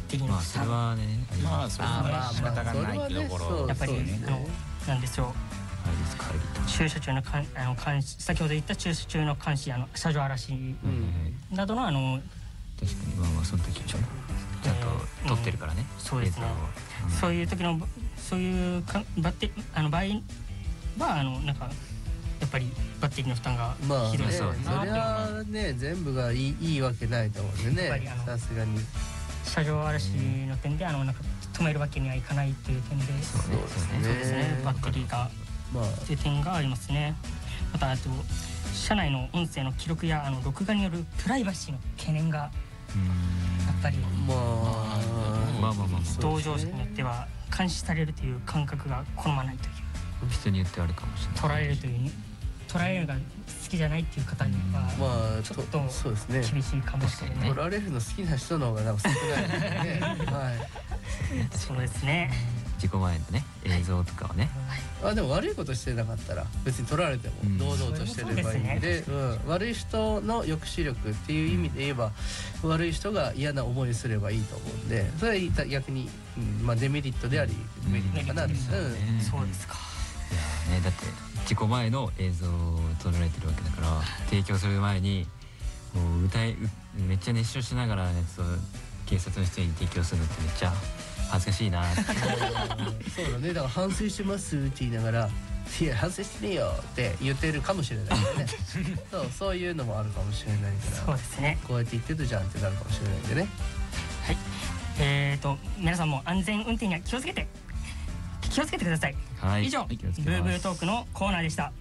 敵のそれはね、 まあそれは仕方がないところ、 やっぱりなんでしょう、駐車中の監視、先ほど言った駐車中の監視、車上荒らしなどの確かにその時ちゃんと撮ってるからね。 そうですね。そういう時のそういう場合はなんかやっぱりバッテリーの負担がひどいですよね。 それはね全部がいいわけないと思うんでね。さすがに車上荒らしの点でなんか止めるわけにはいかないという点で、そうですね。バッテリーがという点がありますね。またあと車内の音声の記録や録画によるプライバシーの懸念がやっぱり同乗者によっては監視されるという感覚が好まないという、 人によってあるかもしれない。 取られるという取られるのが好きじゃないっていう方にはちょっと厳しいかもしれない。 取られるの好きな人の方がなんか少ないですね。はい。 そうですね。 事故前のね映像とかはね。 でも悪いことしてなかったら別に取られても堂々としてればいいんで、悪い人の抑止力っていう意味で言えば悪い人が嫌な思いすればいいと思うんで、それは逆にデメリットでありメリットかな。 そうですか。 いやね、だって事故前の映像を撮られてるわけだから、提供する前にもうめっちゃ熱唱しながらやつを警察の人に提供するのってめっちゃ恥ずかしいなってそうだね。だから反省してますって言いながらいや反省してねえよって言ってるかもしれないですね。そういうのもあるかもしれないから、 そうですね。 こうやって言ってたじゃんってなるかもしれないんでね。 はい。皆さんも安全運転には気をつけてください。以上ブーブートークのコーナーでした。